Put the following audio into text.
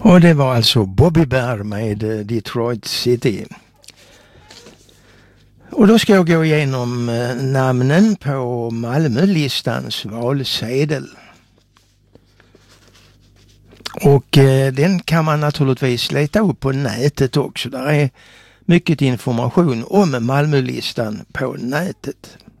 Och det var alltså Bobby Bear med Detroit City. Och då ska jag gå igenom namnen på Malmölistans valsedel. Och den kan man naturligtvis leta upp på nätet också. Där är mycket information om Malmölistan på nätet.